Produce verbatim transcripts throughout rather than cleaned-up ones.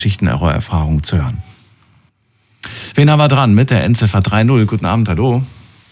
Geschichten, eure Erfahrungen zu hören. Wen haben wir dran mit der Endziffer drei null? Guten Abend, hallo.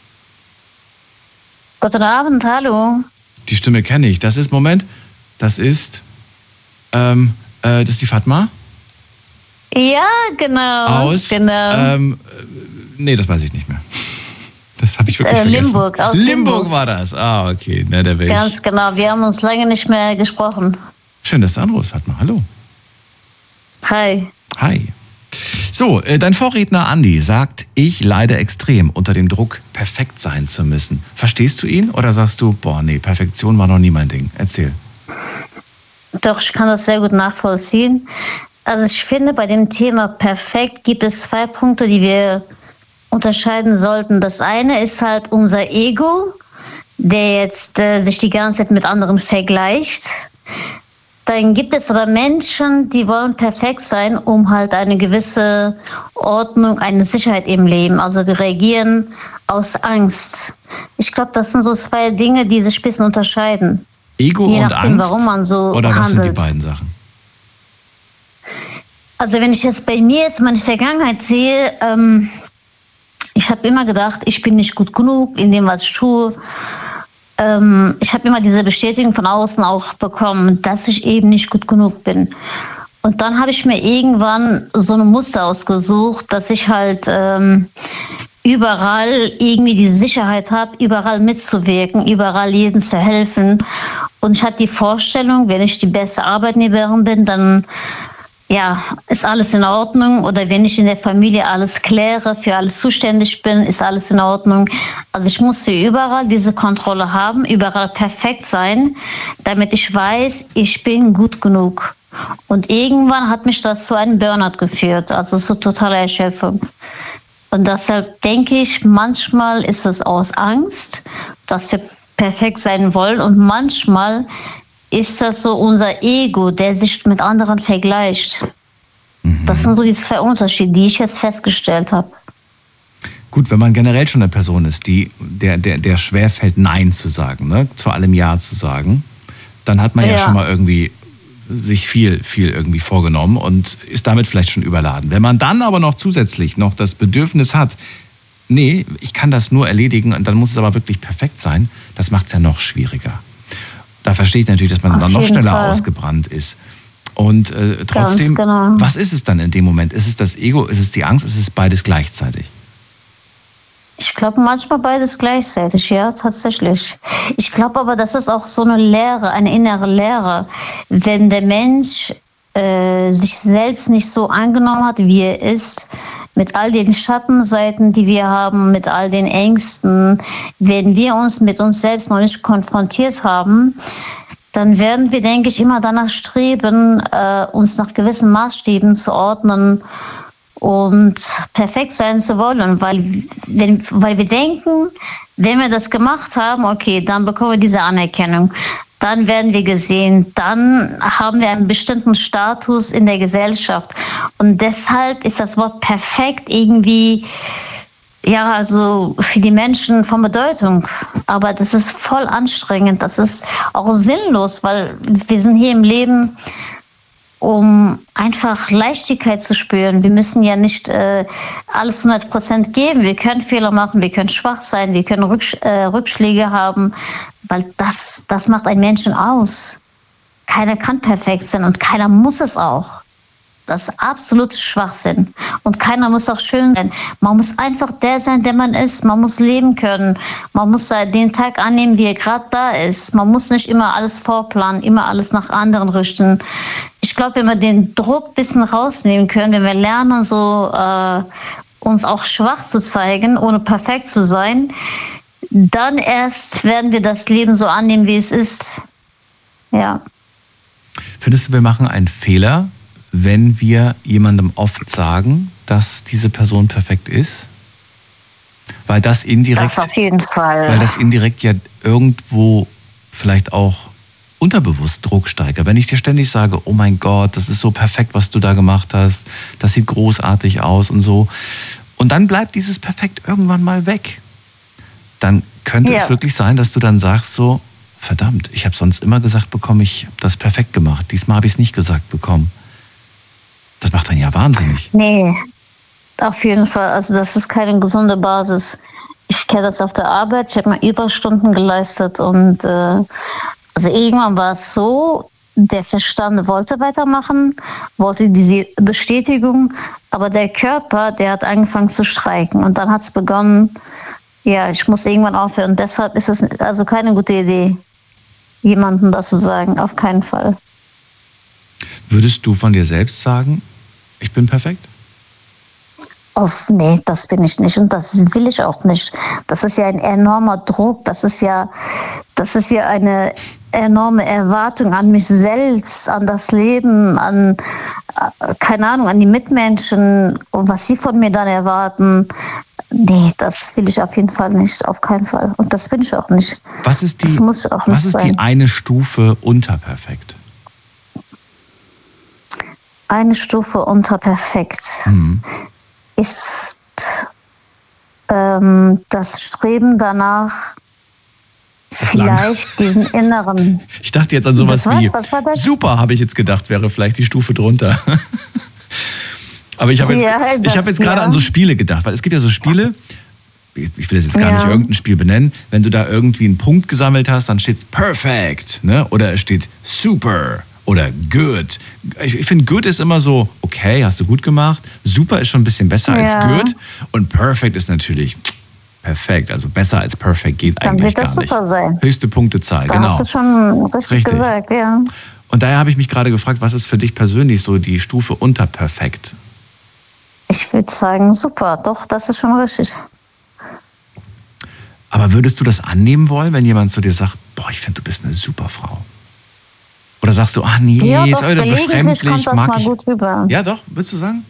Guten Abend, hallo. Die Stimme kenne ich. Das ist, Moment, das ist, ähm, äh, das ist die Fatma? Ja, genau. Aus, genau. ähm, nee, das weiß ich nicht mehr. Das habe ich wirklich äh, vergessen. Limburg, aus Limburg. Limburg war das. Ah, okay. Na, der wäre Ganz ich. genau, wir haben uns lange nicht mehr gesprochen. Schön, dass du anrufst, Fatma. Hallo. Hi. Hi. So, äh, dein Vorredner Andi sagt, ich leide extrem unter dem Druck, perfekt sein zu müssen. Verstehst du ihn oder sagst du, boah, nee, Perfektion war noch nie mein Ding? Erzähl. Doch, ich kann das sehr gut nachvollziehen. Also ich finde, bei dem Thema perfekt gibt es zwei Punkte, die wir unterscheiden sollten. Das eine ist halt unser Ego, der jetzt äh, sich die ganze Zeit mit anderen vergleicht. Dann gibt es aber Menschen, die wollen perfekt sein, um halt eine gewisse Ordnung, eine Sicherheit im Leben. Also die reagieren aus Angst. Ich glaube, das sind so zwei Dinge, die sich ein bisschen unterscheiden. Ego Je und nachdem, Angst? warum man so oder was handelt. sind die beiden Sachen? Also wenn ich jetzt bei mir jetzt meine Vergangenheit sehe, ähm, ich habe immer gedacht, ich bin nicht gut genug in dem, was ich tue. Ähm, ich habe immer diese Bestätigung von außen auch bekommen, dass ich eben nicht gut genug bin. Und dann habe ich mir irgendwann so ein Muster ausgesucht, dass ich halt ähm, überall irgendwie die Sicherheit habe, überall mitzuwirken, überall jedem zu helfen. Und ich hatte die Vorstellung, wenn ich die beste Arbeitnehmerin bin, dann ja, ist alles in Ordnung. Oder wenn ich in der Familie alles kläre, für alles zuständig bin, ist alles in Ordnung. Also ich musste überall diese Kontrolle haben, überall perfekt sein, damit ich weiß, ich bin gut genug. Und irgendwann hat mich das zu einem Burnout geführt, also so totale Erschöpfung. Und deshalb denke ich, manchmal ist es aus Angst, dass wir perfekt sein wollen. Und manchmal ist das so unser Ego, der sich mit anderen vergleicht. Mhm. Das sind so die zwei Unterschiede, die ich jetzt festgestellt habe. Gut, wenn man generell schon eine Person ist, die der, der, der schwerfällt, Nein zu sagen, ne? Zu allem Ja zu sagen, dann hat man ja, ja schon mal irgendwie sich viel, viel irgendwie vorgenommen und ist damit vielleicht schon überladen. Wenn man dann aber noch zusätzlich noch das Bedürfnis hat, nee, ich kann das nur erledigen und dann muss es aber wirklich perfekt sein, das macht es ja noch schwieriger. Da verstehe ich natürlich, dass man Auf dann noch schneller Fall. ausgebrannt ist. Und äh, trotzdem, genau. Was ist es dann in dem Moment? Ist es das Ego, ist es die Angst, ist es beides gleichzeitig? Ich glaube manchmal beides gleichzeitig, ja, tatsächlich. Ich glaube aber, das ist auch so eine Lehre, eine innere Lehre. Wenn der Mensch äh, sich selbst nicht so angenommen hat, wie er ist, mit all den Schattenseiten, die wir haben, mit all den Ängsten, wenn wir uns mit uns selbst noch nicht konfrontiert haben, dann werden wir, denke ich, immer danach streben, äh, uns nach gewissen Maßstäben zu ordnen und perfekt sein zu wollen, weil, wenn, weil wir denken, wenn wir das gemacht haben, okay, dann bekommen wir diese Anerkennung, dann werden wir gesehen, dann haben wir einen bestimmten Status in der Gesellschaft und deshalb ist das Wort perfekt irgendwie, ja, also für die Menschen von Bedeutung, aber das ist voll anstrengend, das ist auch sinnlos, weil wir sind hier im Leben, um einfach Leichtigkeit zu spüren. Wir müssen ja nicht äh, alles hundert Prozent geben. Wir können Fehler machen, wir können schwach sein, wir können Rücksch- äh, Rückschläge haben, weil das, das macht einen Menschen aus. Keiner kann perfekt sein und keiner muss es auch. Das ist absolut Schwachsinn. Und keiner muss auch schön sein. Man muss einfach der sein, der man ist. Man muss leben können. Man muss den Tag annehmen, wie er gerade da ist. Man muss nicht immer alles vorplanen, immer alles nach anderen richten. Ich glaube, wenn wir den Druck ein bisschen rausnehmen können, wenn wir lernen, so äh, uns auch schwach zu zeigen, ohne perfekt zu sein, dann erst werden wir das Leben so annehmen, wie es ist. Ja. Findest du, wir machen einen Fehler, wenn wir jemandem oft sagen, dass diese Person perfekt ist? Weil das indirekt, das auf jeden Fall. Weil das indirekt ja irgendwo vielleicht auch unterbewusst Druck steigert. Wenn ich dir ständig sage, oh mein Gott, das ist so perfekt, was du da gemacht hast, das sieht großartig aus und so. Und dann bleibt dieses Perfekt irgendwann mal weg. Dann könnte ja. es wirklich sein, dass du dann sagst so, verdammt, ich habe sonst immer gesagt bekommen, ich habe das perfekt gemacht. Diesmal habe ich es nicht gesagt bekommen. Das macht einen ja wahnsinnig. Nee, auf jeden Fall. Also das ist keine gesunde Basis. Ich kenne das auf der Arbeit. Ich habe mal Überstunden geleistet und äh, also irgendwann war es so, der Verstand wollte weitermachen, wollte diese Bestätigung, aber der Körper, der hat angefangen zu streiken und dann hat es begonnen, ja, ich muss irgendwann aufhören. Deshalb ist es also keine gute Idee, jemandem das zu sagen, auf keinen Fall. Würdest du von dir selbst sagen, ich bin perfekt? Auf, nee, das bin ich nicht und das will ich auch nicht. Das ist ja ein enormer Druck, das ist ja, das ist ja eine enorme Erwartung an mich selbst, an das Leben, an, keine Ahnung, an die Mitmenschen und was sie von mir dann erwarten. Nee, das will ich auf jeden Fall nicht, auf keinen Fall. Und das bin ich auch nicht. Was ist die, das muss auch nicht was ist sein. Die eine Stufe unter perfekt? Eine Stufe unter perfekt. Mhm. Ist ähm, das Streben danach, das vielleicht lang. diesen inneren... Ich dachte jetzt an sowas wie, was war das? Super, habe ich jetzt gedacht, wäre vielleicht die Stufe drunter. Aber ich habe jetzt, ja, ich hab jetzt gerade ja. an so Spiele gedacht, weil es gibt ja so Spiele, ich will das jetzt gar ja. nicht irgendein Spiel benennen, wenn du da irgendwie einen Punkt gesammelt hast, dann steht es perfect, ne? Oder es steht super. Oder good. Ich finde, good ist immer so, okay, hast du gut gemacht. Super ist schon ein bisschen besser ja. als good. Und perfect ist natürlich perfekt. Also besser als perfect geht Dann eigentlich gar nicht. Dann wird das super sein. Höchste Punktezahl, da genau. hast du schon richtig, richtig gesagt, ja. Und daher habe ich mich gerade gefragt, was ist für dich persönlich so die Stufe unter perfekt? Ich würde sagen, super. Doch, das ist schon richtig. Aber würdest du das annehmen wollen, wenn jemand zu dir sagt, boah, ich finde, du bist eine super Frau? Oder sagst du, ach nee, ja, ist doch, heute befremdlich, kommt das mag mal ich. Gut rüber. Ja, doch, würdest du sagen?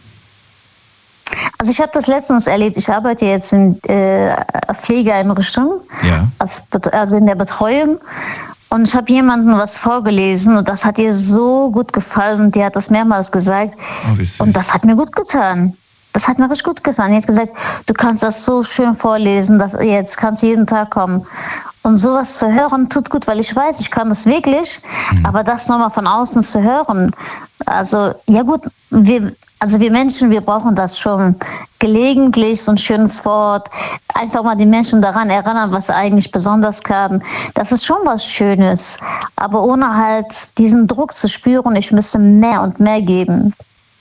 Also ich habe das letztens erlebt. Ich arbeite jetzt in äh, Pflegeeinrichtung, ja. als, also in der Betreuung. Und ich habe jemandem was vorgelesen und das hat ihr so gut gefallen und die hat das mehrmals gesagt. Oh, und das hat mir gut getan. Das hat mir richtig gut getan. Die hat gesagt, du kannst das so schön vorlesen, dass jetzt kannst du jeden Tag kommen. Und sowas zu hören tut gut, weil ich weiß, ich kann das wirklich, mhm. aber das nochmal von außen zu hören, also ja gut, wir, also wir Menschen, wir brauchen das schon gelegentlich, so ein schönes Wort, einfach mal die Menschen daran erinnern, was sie eigentlich besonders kann. Das ist schon was Schönes, aber ohne halt diesen Druck zu spüren, ich müsste mehr und mehr geben.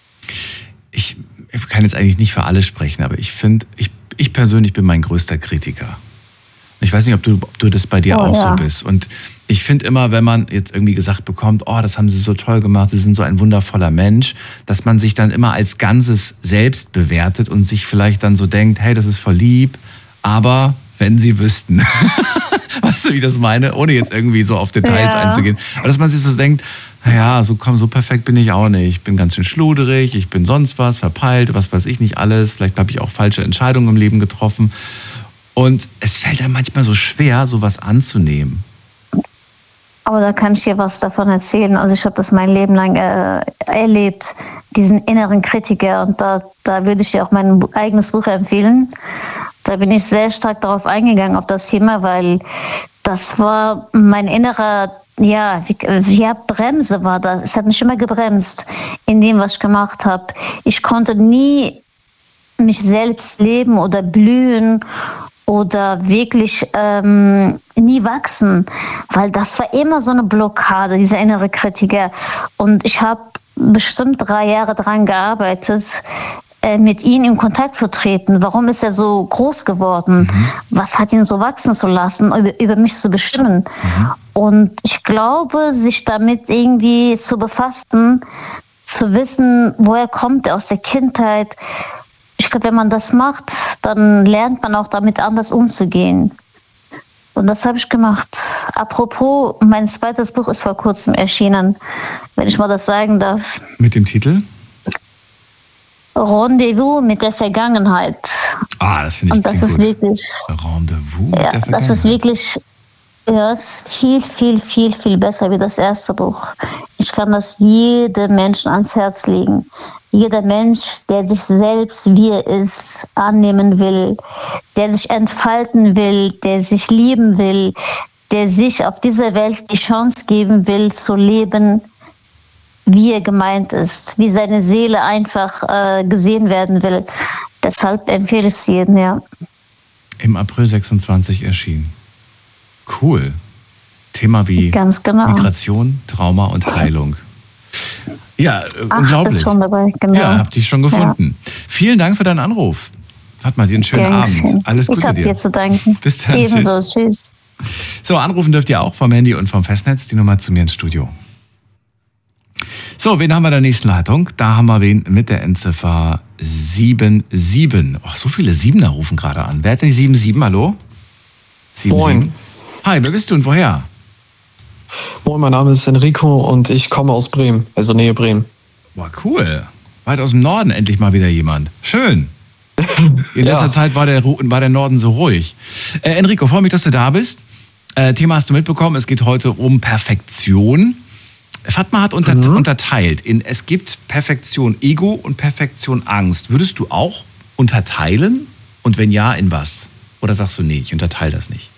Ich, ich kann jetzt eigentlich nicht für alle sprechen, aber ich finde, ich, ich persönlich bin mein größter Kritiker. Ich weiß nicht, ob du, ob du das bei dir oh, auch ja. so bist. Und ich finde immer, wenn man jetzt irgendwie gesagt bekommt, oh, das haben sie so toll gemacht, sie sind so ein wundervoller Mensch, dass man sich dann immer als Ganzes selbst bewertet und sich vielleicht dann so denkt, hey, das ist voll lieb, aber wenn sie wüssten. Weißt du, wie ich das meine? Ohne jetzt irgendwie so auf Details ja. einzugehen. Aber dass man sich so denkt, naja, so komm, so perfekt bin ich auch nicht. Ich bin ganz schön schluderig, ich bin sonst was, verpeilt, was weiß ich nicht alles. Vielleicht habe ich auch falsche Entscheidungen im Leben getroffen. Und es fällt einem manchmal so schwer, sowas anzunehmen. Aber da kann ich dir was davon erzählen. Also ich habe das mein Leben lang äh, erlebt, diesen inneren Kritiker. Und da, da würde ich dir auch mein eigenes Buch empfehlen. Da bin ich sehr stark darauf eingegangen, auf das Thema, weil das war mein innerer, ja, wie, ja Bremse war das. Es hat mich immer gebremst in dem, was ich gemacht habe. Ich konnte nie mich selbst leben oder blühen oder wirklich ähm, nie wachsen, weil das war immer so eine Blockade, dieser innere Kritiker. Und ich habe bestimmt drei Jahre daran gearbeitet, äh, mit ihm in Kontakt zu treten. Warum ist er so groß geworden? Mhm. Was hat ihn so wachsen zu lassen, über, über mich zu bestimmen? Mhm. Und ich glaube, sich damit irgendwie zu befassen, zu wissen, woher kommt er aus der Kindheit. Ich glaube, wenn man das macht, dann lernt man auch damit anders umzugehen. Und das habe ich gemacht. Apropos, mein zweites Buch ist vor kurzem erschienen, wenn ich mal das sagen darf. Mit dem Titel? Rendezvous mit der Vergangenheit. Ah, das finde ich Und das ist gut. wirklich. Rendezvous mit ja, der Vergangenheit. Das ist wirklich. Ja, es ist viel, viel, viel, viel besser wie das erste Buch. Ich kann das jedem Menschen ans Herz legen. Jeder Mensch, der sich selbst, wie er ist, annehmen will, der sich entfalten will, der sich lieben will, der sich auf dieser Welt die Chance geben will, zu leben, wie er gemeint ist, wie seine Seele einfach äh, gesehen werden will. Deshalb empfehle ich es jedem, ja. Im April sechsundzwanzig erschienen. Cool. Thema wie Ganz genau. Migration, Trauma und Heilung. Ja, Ach, unglaublich. Ist schon dabei, genau. Ja, hab dich schon gefunden. Ja. Vielen Dank für deinen Anruf. Fatma, dir einen schönen Gern Abend. schön. Alles Gute ich hab dir. dir zu danken. Bis dann. Ebenso, tschüss. tschüss. So, anrufen dürft ihr auch vom Handy und vom Festnetz. Die Nummer zu mir ins Studio. So, wen haben wir in der nächsten Leitung? Da haben wir wen mit der Endziffer sieben sieben. Oh, so viele Siebener rufen gerade an. Wer hat denn die sieben sieben? Hallo? sieben sieben. Hi, wer bist du und woher? Moin, mein Name ist Enrico und ich komme aus Bremen, also Nähe Bremen. Boah, cool. Weit aus dem Norden endlich mal wieder jemand. Schön. In letzter ja. Zeit war der, war der Norden so ruhig. Äh, Enrico, freue mich, dass du da bist. Äh, Thema hast du mitbekommen, es geht heute um Perfektion. Fatma hat unter, mhm. unterteilt in, es gibt Perfektion Ego und Perfektion Angst. Würdest du auch unterteilen? Und wenn ja, in was? Oder sagst du, nee, ich unterteile das nicht?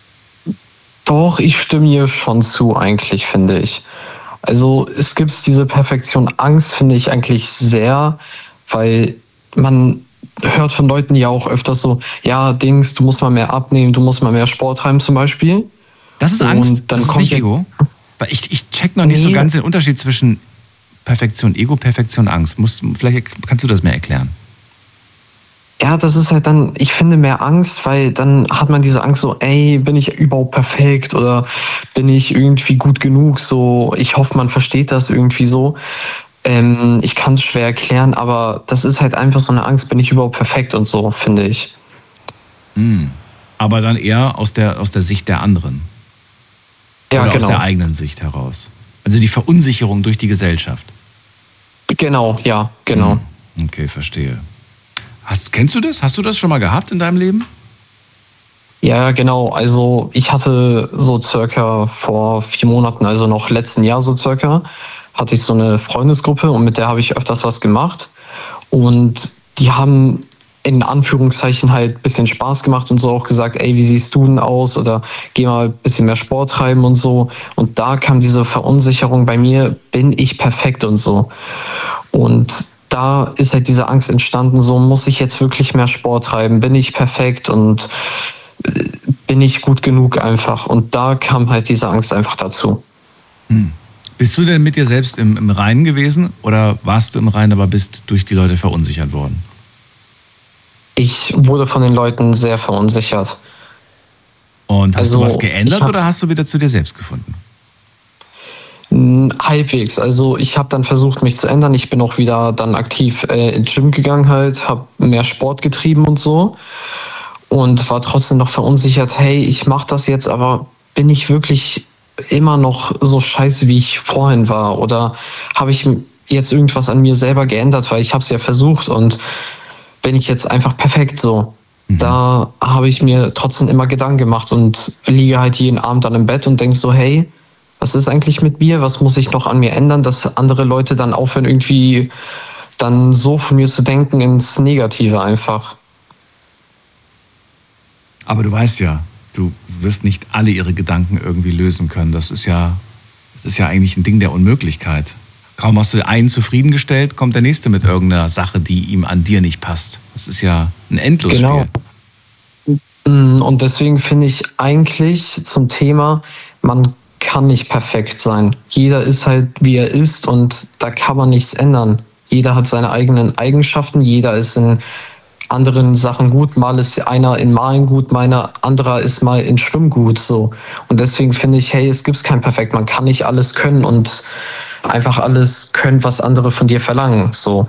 Doch, ich stimme hier schon zu eigentlich, finde ich. Also es gibt diese Perfektion Angst, finde ich eigentlich sehr, weil man hört von Leuten ja auch öfters so, ja, Dings, du musst mal mehr abnehmen, du musst mal mehr Sport treiben zum Beispiel. Das ist Angst, und dann das ist kommt nicht Ego? Weil ich, ich check noch nicht nee. so ganz den Unterschied zwischen Perfektion Ego, Perfektion Angst. Muss, vielleicht kannst du das mehr erklären. Ja, das ist halt dann, ich finde, mehr Angst, weil dann hat man diese Angst so, ey, bin ich überhaupt perfekt oder bin ich irgendwie gut genug? So, ich hoffe, man versteht das irgendwie so. Ähm, ich kann es schwer erklären, aber das ist halt einfach so eine Angst, bin ich überhaupt perfekt und so, finde ich. Mhm. Aber dann eher aus der, aus der Sicht der anderen. Ja, oder genau. aus der eigenen Sicht heraus. Also die Verunsicherung durch die Gesellschaft. Genau, ja, genau. Mhm. Okay, verstehe. Hast, kennst du das? Hast du das schon mal gehabt in deinem Leben? Ja, genau. Also ich hatte so circa vor vier Monaten, also noch letzten Jahr so circa, hatte ich so eine Freundesgruppe und mit der habe ich öfters was gemacht. Und die haben in Anführungszeichen halt ein bisschen Spaß gemacht und so auch gesagt, ey, wie siehst du denn aus? Oder geh mal ein bisschen mehr Sport treiben und so. Und da kam diese Verunsicherung bei mir, bin ich perfekt und so. Und da ist halt diese Angst entstanden, so muss ich jetzt wirklich mehr Sport treiben, bin ich perfekt und bin ich gut genug einfach. Und da kam halt diese Angst einfach dazu. Hm. Bist du denn mit dir selbst im, im Reinen gewesen oder warst du im Reinen, aber bist durch die Leute verunsichert worden? Ich wurde von den Leuten sehr verunsichert. Und hast also, du was geändert oder hast du wieder zu dir selbst gefunden? Halbwegs. Also ich habe dann versucht, mich zu ändern. Ich bin auch wieder dann aktiv äh, ins Gym gegangen halt, habe mehr Sport getrieben und so und war trotzdem noch verunsichert, hey, ich mache das jetzt, aber bin ich wirklich immer noch so scheiße, wie ich vorhin war? Oder habe ich jetzt irgendwas an mir selber geändert, weil ich habe es ja versucht und bin ich jetzt einfach perfekt so? Mhm. Da habe ich mir trotzdem immer Gedanken gemacht und liege halt jeden Abend dann im Bett und denke so, hey, was ist eigentlich mit mir? Was muss ich noch an mir ändern, dass andere Leute dann aufhören, irgendwie dann so von mir zu denken ins Negative einfach? Aber du weißt ja, du wirst nicht alle ihre Gedanken irgendwie lösen können. Das ist ja, das ist ja eigentlich ein Ding der Unmöglichkeit. Kaum hast du einen zufriedengestellt, kommt der Nächste mit irgendeiner Sache, die ihm an dir nicht passt. Das ist ja ein Endlosspiel. Genau. Und deswegen finde ich eigentlich zum Thema, man kann nicht perfekt sein. Jeder ist halt, wie er ist und da kann man nichts ändern. Jeder hat seine eigenen Eigenschaften, jeder ist in anderen Sachen gut. Mal ist einer in Malen gut, meiner anderer ist mal in Schwimmen gut. So. Und deswegen finde ich, hey, es gibt kein Perfekt. Man kann nicht alles können und einfach alles können, was andere von dir verlangen. So.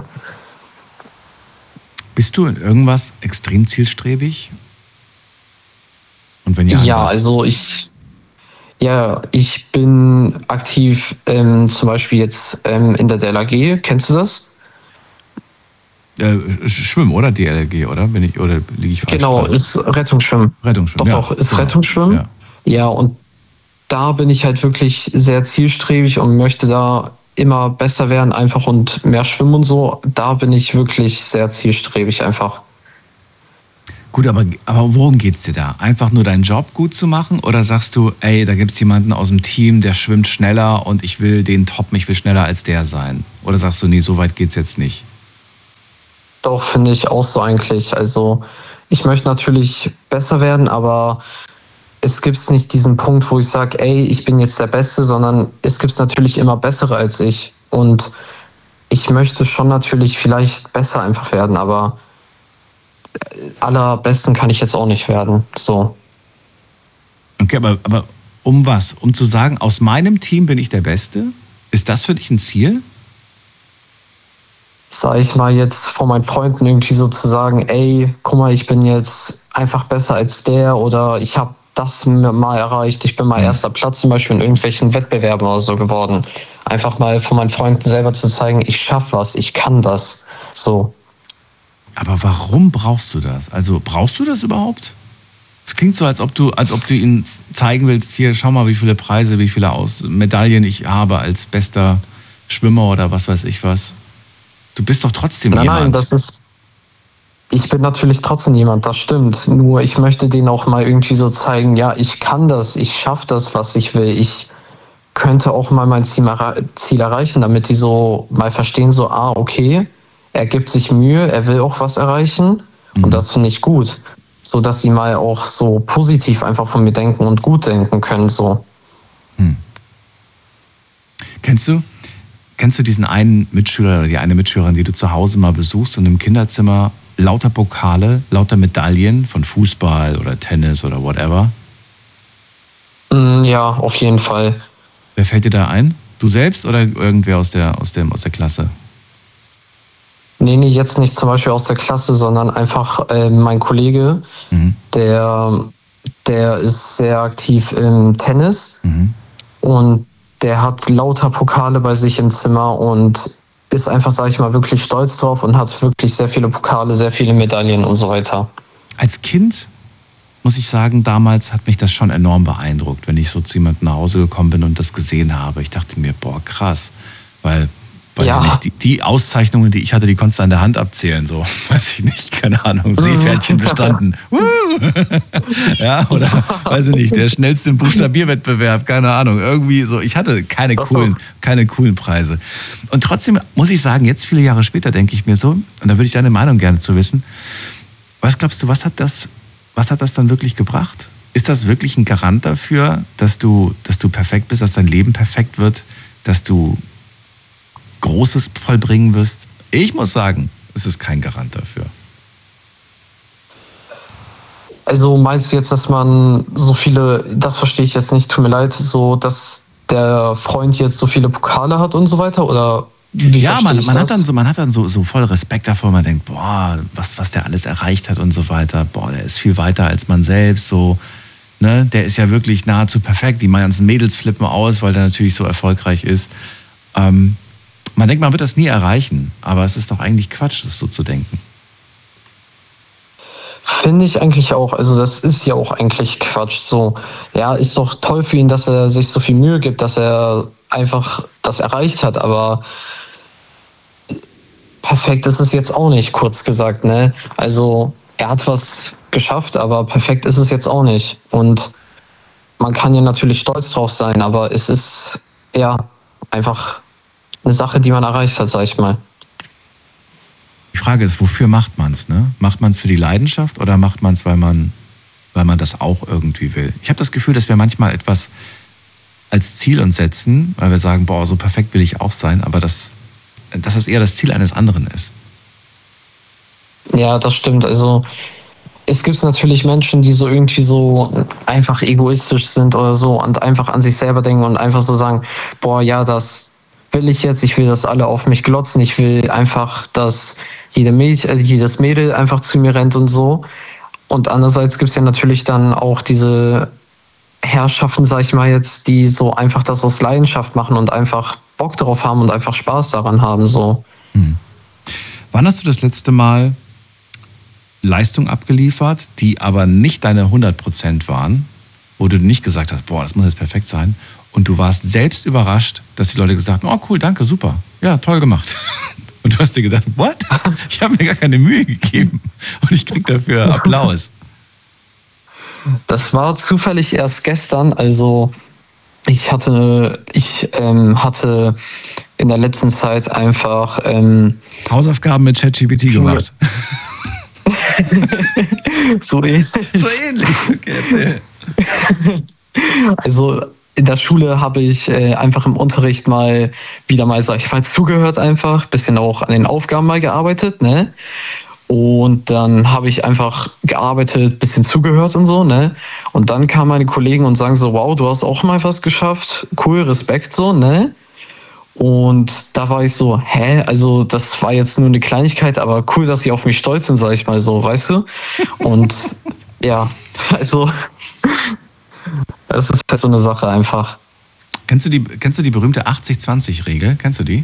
Bist du in irgendwas extrem zielstrebig? Und wenn ja, ja, was? also ich Ja, ich bin aktiv ähm, zum Beispiel jetzt ähm, in der D L R G. Kennst du das? Äh, Schwimmen, oder? D L R G, oder? Bin ich, oder liege ich falsch? Genau, falsch? ist Rettungsschwimmen. Rettungsschwimmen, Doch, ja. doch, ist Genau. Rettungsschwimmen. Ja. ja, und da bin ich halt wirklich sehr zielstrebig und möchte da immer besser werden einfach und mehr schwimmen und so. Da bin ich wirklich sehr zielstrebig einfach. Gut, aber, aber worum geht's dir da? Einfach nur deinen Job gut zu machen? Oder sagst du, ey, da gibt's jemanden aus dem Team, der schwimmt schneller und ich will den toppen, ich will schneller als der sein? Oder sagst du, nee, so weit geht's jetzt nicht? Doch, finde ich auch so eigentlich. Also ich möchte natürlich besser werden, aber es gibt nicht diesen Punkt, wo ich sage, ey, ich bin jetzt der Beste, sondern es gibt natürlich immer Bessere als ich. Und ich möchte schon natürlich vielleicht besser einfach werden, aber allerbesten kann ich jetzt auch nicht werden. So. Okay, aber, aber um was? Um zu sagen, aus meinem Team bin ich der Beste? Ist das für dich ein Ziel? Sag ich mal jetzt von meinen Freunden irgendwie so zu sagen, ey, guck mal, ich bin jetzt einfach besser als der oder ich habe das mal erreicht, ich bin mal erster Platz zum Beispiel in irgendwelchen Wettbewerben oder so geworden. Einfach mal von meinen Freunden selber zu zeigen, ich schaffe was, ich kann das. So. Aber warum brauchst du das? Also brauchst du das überhaupt? Es klingt so, als ob du, als ob du ihnen zeigen willst, hier, schau mal, wie viele Preise, wie viele Aus- Medaillen ich habe als bester Schwimmer oder was weiß ich was. Du bist doch trotzdem nein, jemand. Nein, das ist, ich bin natürlich trotzdem jemand, das stimmt. Nur ich möchte denen auch mal irgendwie so zeigen, ja, ich kann das, ich schaffe das, was ich will. Ich könnte auch mal mein Ziel, Ziel erreichen, damit die so mal verstehen, so, ah, okay, er gibt sich Mühe, er will auch was erreichen. Mhm. Und das finde ich gut. So dass sie mal auch so positiv einfach von mir denken und gut denken können. So. Hm. Kennst du? Kennst du diesen einen Mitschüler oder die eine Mitschülerin, die du zu Hause mal besuchst und im Kinderzimmer lauter Pokale, lauter Medaillen von Fußball oder Tennis oder whatever? Ja, auf jeden Fall. Wer fällt dir da ein? Du selbst oder irgendwer aus der, aus dem, aus der Klasse? Nee, nee, jetzt nicht zum Beispiel aus der Klasse, sondern einfach äh, mein Kollege, mhm. der, der ist sehr aktiv im Tennis mhm. und der hat lauter Pokale bei sich im Zimmer und ist einfach, sag ich mal, wirklich stolz drauf und hat wirklich sehr viele Pokale, sehr viele Medaillen und so weiter. Als Kind, muss ich sagen, damals hat mich das schon enorm beeindruckt, wenn ich so zu jemandem nach Hause gekommen bin und das gesehen habe. Ich dachte mir, boah, krass, weil... Weiß ja. ich nicht, die, die Auszeichnungen, die ich hatte, die konntest du an der Hand abzählen, so, weiß ich nicht, keine Ahnung, Seepferdchen bestanden. Ja, oder, weiß ich nicht, der schnellste Buchstabierwettbewerb, keine Ahnung, irgendwie so, ich hatte keine coolen, keine coolen Preise. Und trotzdem muss ich sagen, jetzt viele Jahre später denke ich mir so, und da würde ich deine Meinung gerne zu wissen, was glaubst du, was hat das, was hat das dann wirklich gebracht? Ist das wirklich ein Garant dafür, dass du, dass du perfekt bist, dass dein Leben perfekt wird, dass du Großes vollbringen wirst? Ich muss sagen, es ist kein Garant dafür. Also meinst du jetzt, dass man so viele, das verstehe ich jetzt nicht, tut mir leid, so dass der Freund jetzt so viele Pokale hat und so weiter? Oder wie ja, man, ich man das? hat dann so, man hat dann so, so voll Respekt davor, man denkt, boah, was, was der alles erreicht hat und so weiter, boah, der ist viel weiter als man selbst, so, ne, der ist ja wirklich nahezu perfekt, die ganzen Mädels flippen aus, weil der natürlich so erfolgreich ist. Ähm, Man denkt, man wird das nie erreichen, aber es ist doch eigentlich Quatsch, das so zu denken. Finde ich eigentlich auch. Also das ist ja auch eigentlich Quatsch. So, ja, ist doch toll für ihn, dass er sich so viel Mühe gibt, dass er einfach das erreicht hat, aber perfekt ist es jetzt auch nicht, kurz gesagt, ne? Also er hat was geschafft, aber perfekt ist es jetzt auch nicht. Und man kann ja natürlich stolz drauf sein, aber es ist ja einfach eine Sache, die man erreicht hat, sag ich mal. Die Frage ist, wofür macht man es? Ne? Macht man es für die Leidenschaft oder macht man es, weil man, weil man das auch irgendwie will? Ich habe das Gefühl, dass wir manchmal etwas als Ziel uns setzen, weil wir sagen, boah, so perfekt will ich auch sein, aber dass, dass das eher das Ziel eines anderen ist. Ja, das stimmt. Also es gibt natürlich Menschen, die so irgendwie so einfach egoistisch sind oder so und einfach an sich selber denken und einfach so sagen, boah, ja, das will ich jetzt, ich will, dass alle auf mich glotzen, ich will einfach, dass jede Mädchen, jedes Mädel einfach zu mir rennt und so. Und andererseits gibt es ja natürlich dann auch diese Herrschaften, sag ich mal jetzt, die so einfach das aus Leidenschaft machen und einfach Bock drauf haben und einfach Spaß daran haben. So. Hm. Wann hast du das letzte Mal Leistung abgeliefert, die aber nicht deine hundert Prozent waren, wo du nicht gesagt hast, boah, das muss jetzt perfekt sein, und du warst selbst überrascht, dass die Leute gesagt haben, oh cool, danke, super, ja, toll gemacht. Und du hast dir gedacht, what? Ich habe mir gar keine Mühe gegeben und ich krieg dafür Applaus. Das war zufällig erst gestern. Also ich hatte, ich ähm, hatte in der letzten Zeit einfach ähm, Hausaufgaben mit ChatGPT gemacht. so ähnlich. So ähnlich. Okay, erzähl. Also in der Schule habe ich äh, einfach im Unterricht mal wieder mal, sag ich mal, zugehört einfach, bisschen auch an den Aufgaben mal gearbeitet, ne? Und dann habe ich einfach gearbeitet, bisschen zugehört und so, ne? Und dann kamen meine Kollegen und sagen so, wow, du hast auch mal was geschafft, cool, Respekt, so, ne? Und da war ich so, hä, also das war jetzt nur eine Kleinigkeit, aber cool, dass sie auf mich stolz sind, sag ich mal so, weißt du? Und ja, also das ist halt so eine Sache einfach. Kennst du die, kennst du die berühmte achtzig zwanzig Regel? Kennst du die?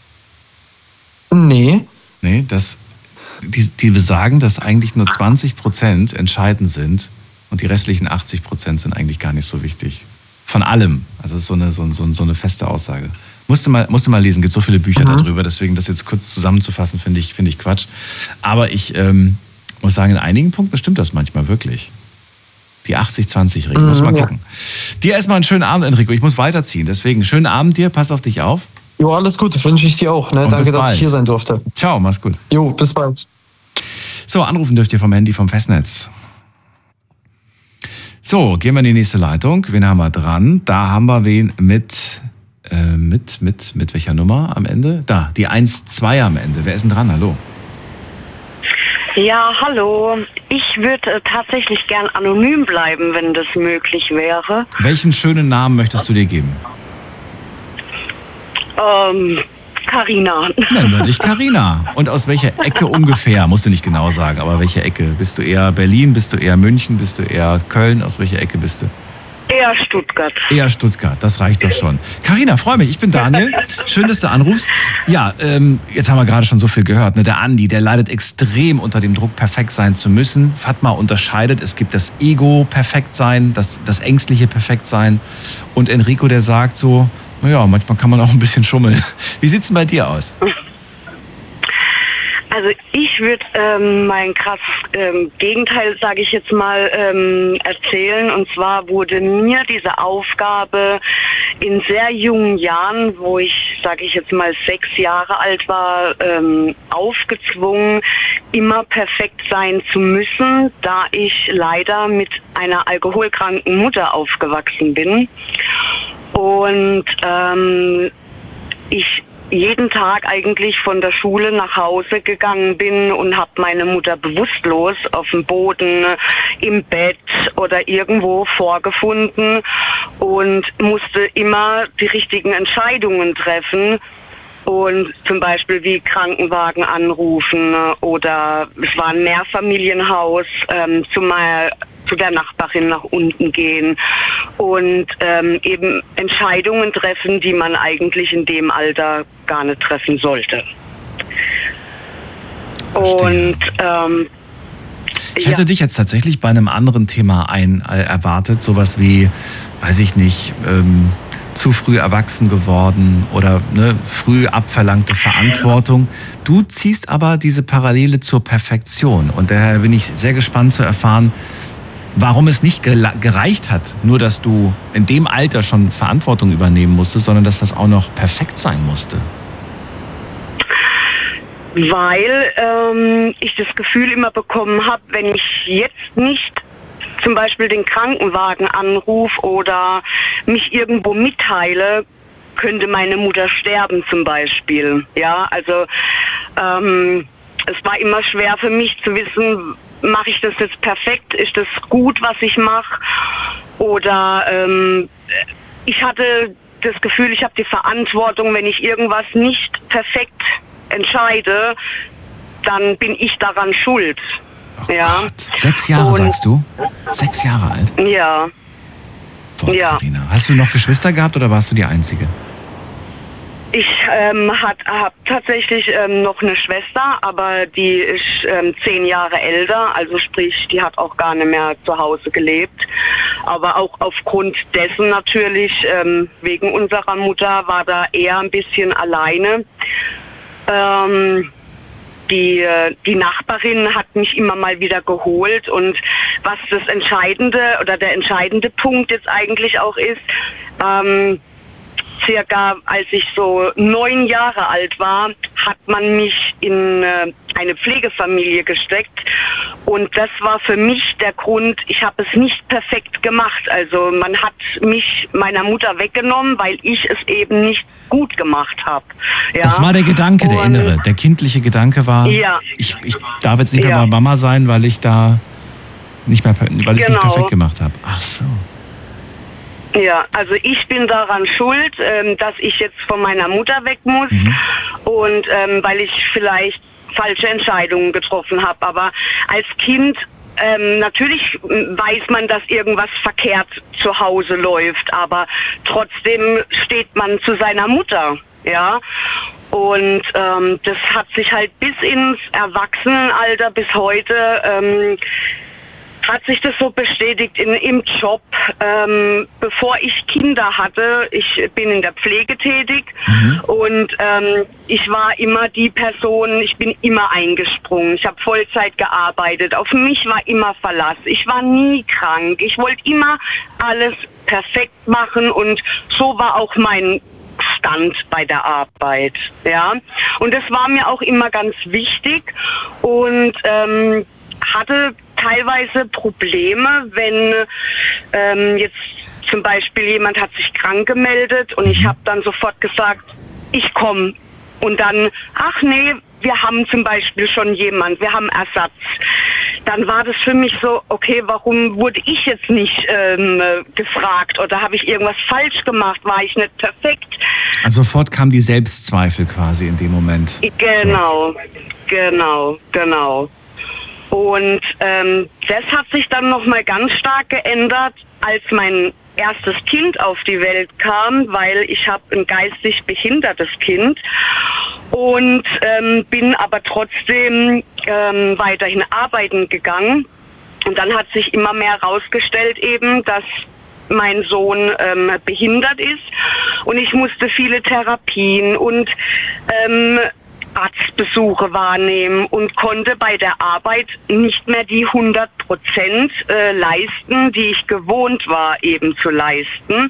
Nee. Nee, das, die, die besagen, dass eigentlich nur zwanzig Prozent entscheidend sind und die restlichen achtzig Prozent sind eigentlich gar nicht so wichtig. Von allem. Also das ist so eine, so, so, so eine feste Aussage. Musste mal, musste mal lesen, gibt so viele Bücher mhm. darüber, deswegen das jetzt kurz zusammenzufassen, finde ich, finde ich Quatsch. Aber ich ähm, muss sagen, in einigen Punkten stimmt das manchmal wirklich. Die achtzig zwanzig Regel, mhm, muss mal gucken. Ja. Dir erstmal einen schönen Abend, Enrico, ich muss weiterziehen, deswegen schönen Abend dir, pass auf dich auf. Jo, alles Gute, wünsche ich dir auch. Ne? Danke, dass ich hier sein durfte. Ciao, mach's gut. Jo, bis bald. So, anrufen dürft ihr vom Handy vom Festnetz. So, gehen wir in die nächste Leitung. Wen haben wir dran? Da haben wir wen mit... Äh, mit, mit, mit welcher Nummer am Ende? Da, die eins zwei am Ende. Wer ist denn dran? Hallo. Ja, hallo. Ich würde äh, tatsächlich gern anonym bleiben, wenn das möglich wäre. Welchen schönen Namen möchtest du dir geben? Ähm, Carina. Nennen wir dich Carina. Und aus welcher Ecke ungefähr? Musst du nicht genau sagen, aber welche Ecke? Bist du eher Berlin? Bist du eher München? Bist du eher Köln? Aus welcher Ecke bist du? Eher Stuttgart. Eher Stuttgart, das reicht doch schon. Carina, freue mich, ich bin Daniel. Schön, dass du anrufst. Ja, ähm, jetzt haben wir gerade schon so viel gehört. Ne? Der Andi, der leidet extrem unter dem Druck, perfekt sein zu müssen. Fatma unterscheidet, es gibt das Ego perfekt sein, das, das ängstliche perfekt sein. Und Enrico, der sagt so, naja, manchmal kann man auch ein bisschen schummeln. Wie sieht's denn bei dir aus? Also ich würde ähm, mein krasses ähm, Gegenteil, sage ich jetzt mal, ähm, erzählen. Und zwar wurde mir diese Aufgabe in sehr jungen Jahren, wo ich, sage ich jetzt mal, sechs Jahre alt war, ähm, aufgezwungen, immer perfekt sein zu müssen, da ich leider mit einer alkoholkranken Mutter aufgewachsen bin. Und ähm, ich jeden Tag eigentlich von der Schule nach Hause gegangen bin und habe meine Mutter bewusstlos auf dem Boden, im Bett oder irgendwo vorgefunden und musste immer die richtigen Entscheidungen treffen. Und zum Beispiel wie Krankenwagen anrufen oder es war ein Mehrfamilienhaus, ähm, zumal zu der Nachbarin nach unten gehen und ähm, eben Entscheidungen treffen, die man eigentlich in dem Alter gar nicht treffen sollte. Verstehe. Und ähm, ich hätte ja. dich jetzt tatsächlich bei einem anderen Thema ein, äh, erwartet, sowas wie, weiß ich nicht, ähm, zu früh erwachsen geworden oder ne, früh abverlangte Verantwortung. Du ziehst aber diese Parallele zur Perfektion und daher bin ich sehr gespannt zu erfahren, warum es nicht gereicht hat, nur dass du in dem Alter schon Verantwortung übernehmen musstest, sondern dass das auch noch perfekt sein musste. Weil ähm, ich das Gefühl immer bekommen habe, wenn ich jetzt nicht zum Beispiel den Krankenwagen anrufe oder mich irgendwo mitteile, könnte meine Mutter sterben zum Beispiel. Ja, also ähm, es war immer schwer für mich zu wissen, mache ich das jetzt perfekt? Ist das gut, was ich mache? Oder ähm, ich hatte das Gefühl, ich habe die Verantwortung, wenn ich irgendwas nicht perfekt entscheide, dann bin ich daran schuld. Oh ja. Gott. Sechs Jahre, und, sagst du? Sechs Jahre alt? Ja. Boah, ja. Carina. Hast du noch Geschwister gehabt oder warst du die Einzige? Ich ähm, habe tatsächlich ähm, noch eine Schwester, aber die ist ähm, zehn Jahre älter, also sprich, die hat auch gar nicht mehr zu Hause gelebt. Aber auch aufgrund dessen natürlich, ähm, wegen unserer Mutter, war da eher ein bisschen alleine. Ähm, die, die Nachbarin hat mich immer mal wieder geholt und was das Entscheidende oder der entscheidende Punkt jetzt eigentlich auch ist, ähm, circa als ich so neun Jahre alt war, hat man mich in äh, eine Pflegefamilie gesteckt und das war für mich der Grund, ich habe es nicht perfekt gemacht. Also man hat mich meiner Mutter weggenommen, weil ich es eben nicht gut gemacht habe. Ja? Das war der Gedanke, der und, innere, der kindliche Gedanke war, ja. ich, ich darf jetzt nicht mehr ja. bei Mama sein, weil ich da nicht mehr, weil ich es genau. nicht perfekt gemacht habe. Ach so. Ja, also ich bin daran schuld, ähm, dass ich jetzt von meiner Mutter weg muss mhm. und ähm, weil ich vielleicht falsche Entscheidungen getroffen habe. Aber als Kind ähm, natürlich weiß man, dass irgendwas verkehrt zu Hause läuft, aber trotzdem steht man zu seiner Mutter, ja. Und ähm, das hat sich halt bis ins Erwachsenenalter, bis heute ähm, hat sich das so bestätigt in, im Job. Ähm, bevor ich Kinder hatte, ich bin in der Pflege tätig mhm. und ähm, ich war immer die Person, ich bin immer eingesprungen. Ich habe Vollzeit gearbeitet. Auf mich war immer Verlass. Ich war nie krank. Ich wollte immer alles perfekt machen und so war auch mein Stand bei der Arbeit. Ja? Und das war mir auch immer ganz wichtig und ähm, hatte teilweise Probleme, wenn ähm, jetzt zum Beispiel jemand hat sich krank gemeldet und ich habe dann sofort gesagt, ich komme. Und dann, ach nee, wir haben zum Beispiel schon jemand, wir haben Ersatz. Dann war das für mich so, okay, warum wurde ich jetzt nicht ähm, gefragt oder habe ich irgendwas falsch gemacht, war ich nicht perfekt? Also sofort kamen die Selbstzweifel quasi in dem Moment. Genau, so. genau, genau. Und ähm, das hat sich dann nochmal ganz stark geändert, als mein erstes Kind auf die Welt kam, weil ich habe ein geistig behindertes Kind und ähm, bin aber trotzdem ähm, weiterhin arbeiten gegangen. Und dann hat sich immer mehr herausgestellt eben, dass mein Sohn ähm, behindert ist und ich musste viele Therapien und ähm, Arztbesuche wahrnehmen und konnte bei der Arbeit nicht mehr die hundert Prozent äh, leisten, die ich gewohnt war eben zu leisten.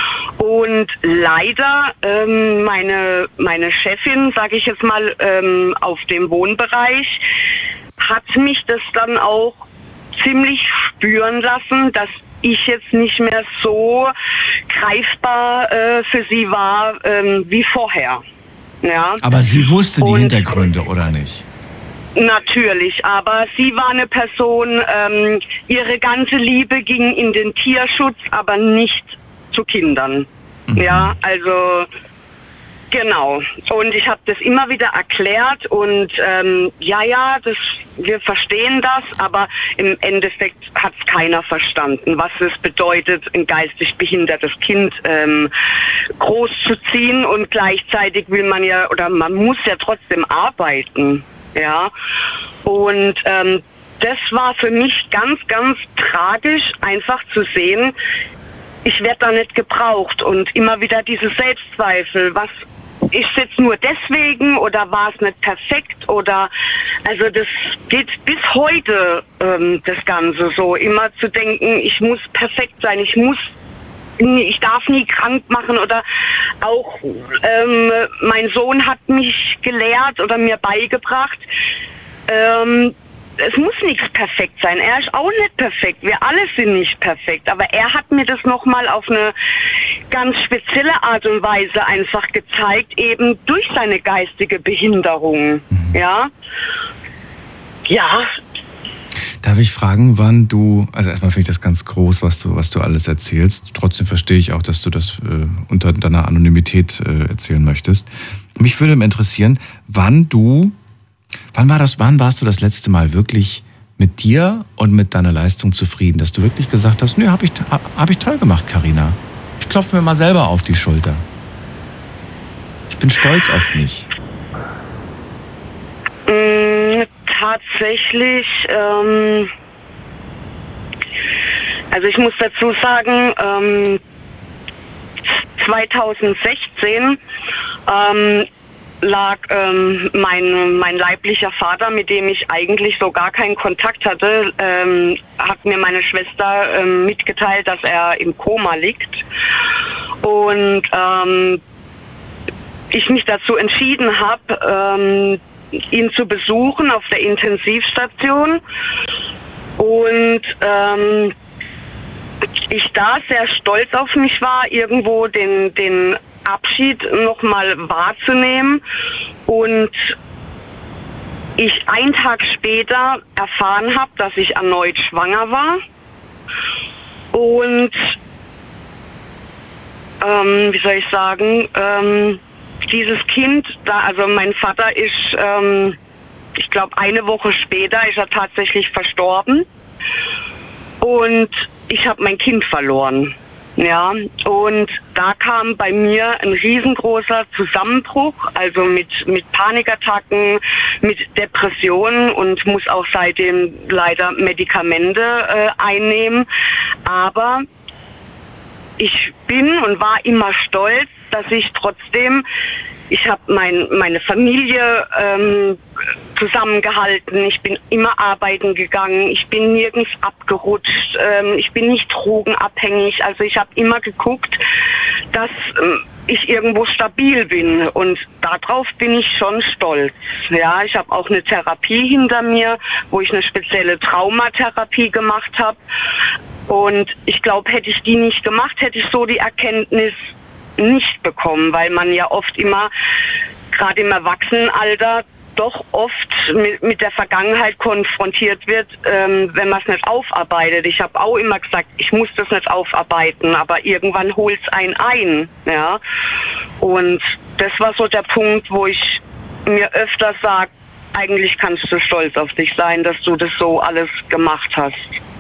Und leider ähm, meine, meine Chefin, sage ich jetzt mal, ähm, auf dem Wohnbereich, hat mich das dann auch ziemlich spüren lassen, dass ich jetzt nicht mehr so greifbar äh, für sie war ähm, wie vorher. Ja. Aber sie wusste die und Hintergründe, oder nicht? Natürlich, aber sie war eine Person, ähm, ihre ganze Liebe ging in den Tierschutz, aber nicht zu Kindern. Mhm. Ja, also genau. Und ich habe das immer wieder erklärt und ähm, ja, ja, das, wir verstehen das, aber im Endeffekt hat es keiner verstanden, was es bedeutet, ein geistig behindertes Kind ähm, großzuziehen und gleichzeitig will man ja, oder man muss ja trotzdem arbeiten, ja. Und ähm, das war für mich ganz, ganz tragisch, einfach zu sehen, ich werde da nicht gebraucht und immer wieder diese Selbstzweifel, was ist es jetzt nur deswegen oder war es nicht perfekt oder also das geht bis heute ähm, das Ganze so, immer zu denken, ich muss perfekt sein, ich muss, ich darf nie krank machen oder auch ähm, mein Sohn hat mich gelehrt oder mir beigebracht, ähm, es muss nichts perfekt sein. Er ist auch nicht perfekt. Wir alle sind nicht perfekt. Aber er hat mir das nochmal auf eine ganz spezielle Art und Weise einfach gezeigt, eben durch seine geistige Behinderung. Ja. Ja. Darf ich fragen, wann du, also erstmal finde ich das ganz groß, was du, was du alles erzählst. Trotzdem verstehe ich auch, dass du das äh, unter deiner Anonymität äh, erzählen möchtest. Mich würde interessieren, wann du Wann war das, wann warst du das letzte Mal wirklich mit dir und mit deiner Leistung zufrieden, dass du wirklich gesagt hast, nö, habe ich, hab ich toll gemacht, Carina. Ich klopfe mir mal selber auf die Schulter. Ich bin stolz auf mich. Mm, tatsächlich, ähm, also ich muss dazu sagen, ähm, zwanzig sechzehn ähm, lag ähm, mein, mein leiblicher Vater, mit dem ich eigentlich so gar keinen Kontakt hatte, ähm, hat mir meine Schwester ähm, mitgeteilt, dass er im Koma liegt. Und ähm, ich mich dazu entschieden habe, ähm, ihn zu besuchen auf der Intensivstation. Und ähm, ich da sehr stolz auf mich war, irgendwo den, den Abschied nochmal wahrzunehmen. Und ich einen Tag später erfahren habe, dass ich erneut schwanger war. Und ähm, wie soll ich sagen, ähm, dieses Kind, da, also mein Vater ist, ähm, ich glaube, eine Woche später ist er tatsächlich verstorben. Und ich habe mein Kind verloren. Ja, und da kam bei mir ein riesengroßer Zusammenbruch, also mit, mit Panikattacken, mit Depressionen und muss auch seitdem leider Medikamente äh, einnehmen. Aber ich bin und war immer stolz, dass ich trotzdem, ich habe mein, meine Familie ähm, zusammengehalten, ich bin immer arbeiten gegangen, ich bin nirgends abgerutscht, ähm, ich bin nicht drogenabhängig, also ich habe immer geguckt, dass ähm, ich irgendwo stabil bin und darauf bin ich schon stolz. Ja, ich habe auch eine Therapie hinter mir, wo ich eine spezielle Traumatherapie gemacht habe und ich glaube, hätte ich die nicht gemacht, hätte ich so die Erkenntnis nicht bekommen, weil man ja oft immer, gerade im Erwachsenenalter, doch oft mit, mit der Vergangenheit konfrontiert wird, ähm, wenn man es nicht aufarbeitet. Ich habe auch immer gesagt, ich muss das nicht aufarbeiten, aber irgendwann holt es einen ein. Ja? Und das war so der Punkt, wo ich mir öfter sage, eigentlich kannst du stolz auf dich sein, dass du das so alles gemacht hast.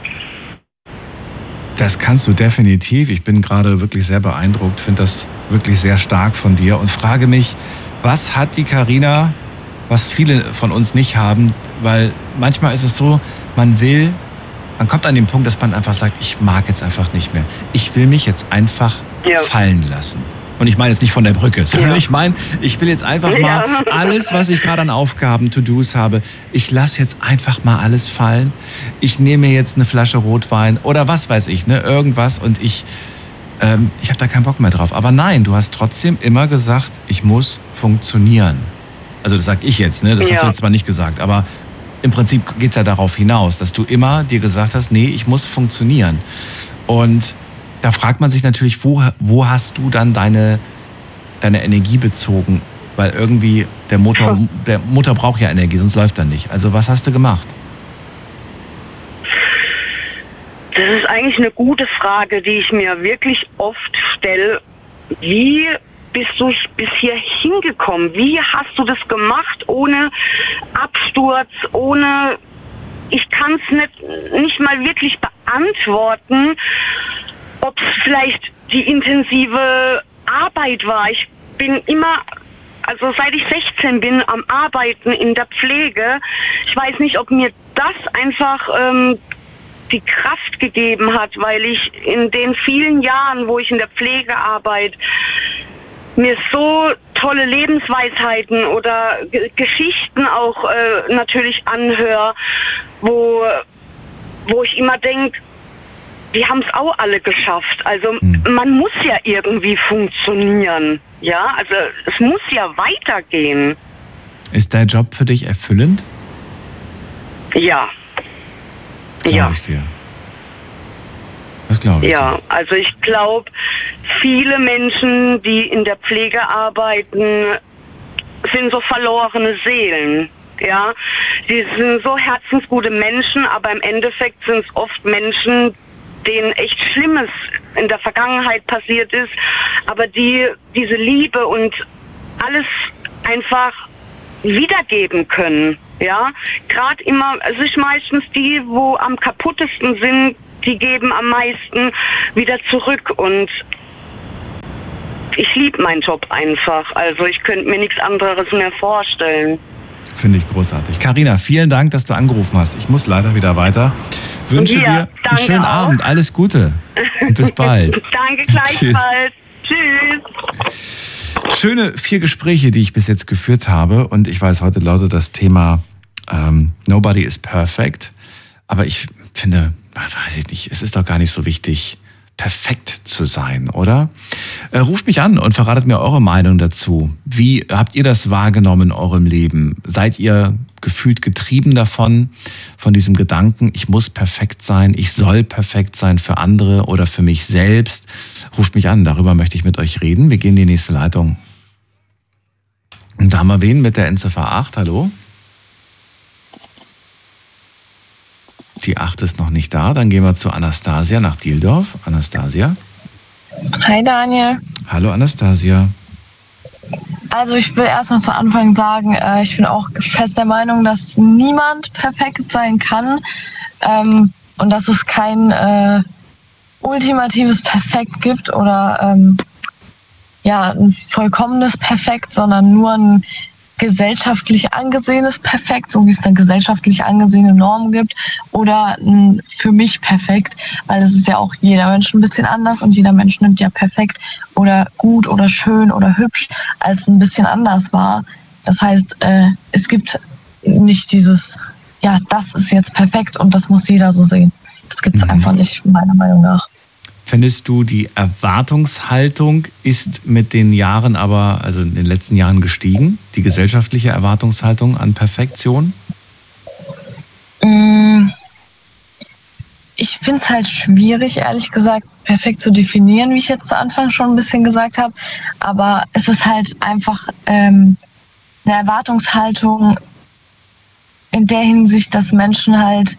Das kannst du definitiv. Ich bin gerade wirklich sehr beeindruckt, finde das wirklich sehr stark von dir und frage mich, was hat die Carina, was viele von uns nicht haben, weil manchmal ist es so, man will, man kommt an den Punkt, dass man einfach sagt, ich mag jetzt einfach nicht mehr. Ich will mich jetzt einfach ja. fallen lassen. Und ich meine jetzt nicht von der Brücke, sondern ja. ich meine, ich will jetzt einfach mal ja. alles, was ich gerade an Aufgaben, To-Dos habe, ich lasse jetzt einfach mal alles fallen. Ich nehme mir jetzt eine Flasche Rotwein oder was weiß ich, ne, irgendwas und ich, ähm, ich habe da keinen Bock mehr drauf. Aber nein, du hast trotzdem immer gesagt, ich muss funktionieren. Also das sag ich jetzt, ne, das ja. hast du jetzt zwar nicht gesagt, aber im Prinzip geht's ja darauf hinaus, dass du immer dir gesagt hast, nee, ich muss funktionieren. Und da fragt man sich natürlich, wo, wo hast du dann deine, deine Energie bezogen? Weil irgendwie der Motor, der Motor braucht ja Energie, sonst läuft er nicht. Also was hast du gemacht? Das ist eigentlich eine gute Frage, die ich mir wirklich oft stelle. Wie bist du bis hier hingekommen? Wie hast du das gemacht ohne Absturz, ohne... Ich kann es nicht, nicht mal wirklich beantworten, ob es vielleicht die intensive Arbeit war. Ich bin immer, also seit ich sechzehn bin, am Arbeiten in der Pflege. Ich weiß nicht, ob mir das einfach ähm, die Kraft gegeben hat, weil ich in den vielen Jahren, wo ich in der Pflege arbeite, mir so tolle Lebensweisheiten oder G- Geschichten auch äh, natürlich anhöre, wo, wo ich immer denke, die haben es auch alle geschafft. Also hm. man muss ja irgendwie funktionieren. Ja, also es muss ja weitergehen. Ist dein Job für dich erfüllend? Ja. Das glaube ich dir. Das glaube ich ja, dir. Also ich glaube, viele Menschen, die in der Pflege arbeiten, sind so verlorene Seelen. Ja, die sind so herzensgute Menschen, aber im Endeffekt sind es oft Menschen, denen echt Schlimmes in der Vergangenheit passiert ist, aber die diese Liebe und alles einfach wiedergeben können. Ja, gerade immer, es ist meistens die, wo am kaputtesten sind, die geben am meisten wieder zurück und ich liebe meinen Job einfach. Also ich könnte mir nichts anderes mehr vorstellen. Finde ich großartig. Carina, vielen Dank, dass du angerufen hast. Ich muss leider wieder weiter. Wünsche ja, dir einen schönen auch. Abend. Alles Gute und bis bald. Danke gleichfalls. Tschüss. Tschüss. Schöne vier Gespräche, die ich bis jetzt geführt habe. Und ich weiß, heute lautet das Thema ähm, Nobody is perfect. Aber ich finde, weiß ich nicht, es ist doch gar nicht so wichtig, perfekt zu sein, oder? Äh, ruft mich an und verratet mir eure Meinung dazu. Wie habt ihr das wahrgenommen in eurem Leben? Seid ihr gefühlt getrieben davon, von diesem Gedanken, ich muss perfekt sein, ich soll perfekt sein für andere oder für mich selbst? Ruft mich an, darüber möchte ich mit euch reden. Wir gehen in die nächste Leitung. Und da haben wir wen mit der Endziffer acht, hallo? Die acht ist noch nicht da. Dann gehen wir zu Anastasia nach Dieldorf. Anastasia. Hi Daniel. Hallo Anastasia. Also ich will erst mal zu Anfang sagen, äh, ich bin auch fest der Meinung, dass niemand perfekt sein kann ähm, und dass es kein äh, ultimatives Perfekt gibt oder ähm, ja, ein vollkommenes Perfekt, sondern nur ein gesellschaftlich angesehenes Perfekt, so wie es dann gesellschaftlich angesehene Normen gibt, oder ein für mich Perfekt, weil es ist ja auch jeder Mensch ein bisschen anders und jeder Mensch nimmt ja perfekt oder gut oder schön oder hübsch als ein bisschen anders wahr. Das heißt, äh, es gibt nicht dieses, ja, das ist jetzt perfekt und das muss jeder so sehen. Das gibt es mhm. einfach nicht, meiner Meinung nach. Findest du, die Erwartungshaltung ist mit den Jahren aber, also in den letzten Jahren gestiegen? Die gesellschaftliche Erwartungshaltung an Perfektion? Ich finde es halt schwierig, ehrlich gesagt, perfekt zu definieren, wie ich jetzt zu Anfang schon ein bisschen gesagt habe. Aber es ist halt einfach ähm, eine Erwartungshaltung in der Hinsicht, dass Menschen halt